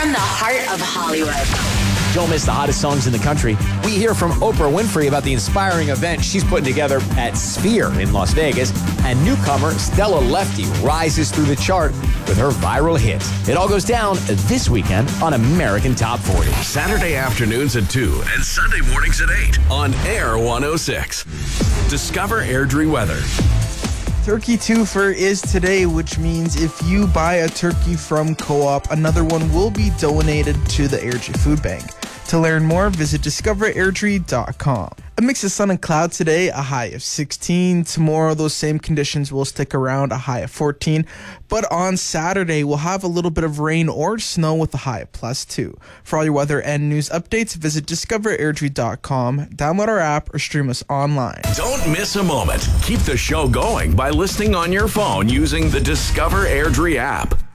from the heart of Hollywood. Don't miss the hottest songs in the country. We hear from Oprah Winfrey about the inspiring event she's putting together at Sphere in Las Vegas. And newcomer Stella Lefty rises through the chart with her viral hit. It all goes down this weekend on American Top 40. Saturday afternoons at 2 and Sunday mornings at 8 on Air 106. Discover Airdrie weather. Turkey Twofer is today, which means if you buy a turkey from Co-op, another one will be donated to the Airdrie Food Bank. To learn more, visit discoverairdrie.com. A mix of sun and cloud today, a high of 16. Tomorrow, those same conditions will stick around, a high of 14. But on Saturday, we'll have a little bit of rain or snow with a high of +2. For all your weather and news updates, visit discoverairdrie.com, download our app, or stream us online. Don't miss a moment. Keep the show going by listening on your phone using the Discover Airdrie app.